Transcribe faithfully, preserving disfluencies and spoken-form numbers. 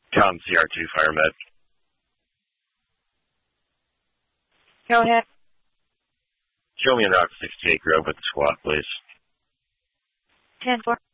Com C R two Fire Med. Go ahead. Show me in Route sixty-eight Grove with the squad, please. ten four.